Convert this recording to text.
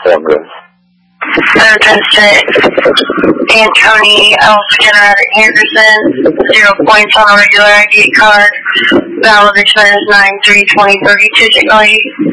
California. 710-6. Anthony L. Skinner Anderson, 0 points on a regular ID card. Valid expense 9/3/2032, signal 8.